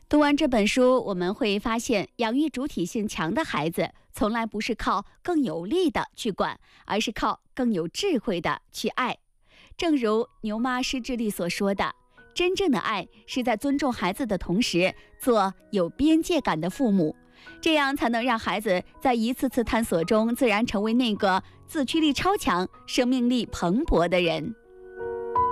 读完这本书，我们会发现，养育主体性强的孩子，从来不是靠更有力的去管，而是靠更有智慧的去爱。正如牛妈施志丽所说的，真正的爱是在尊重孩子的同时，做有边界感的父母，这样才能让孩子在一次次探索中，自然成为那个自驱力超强、生命力蓬勃的人。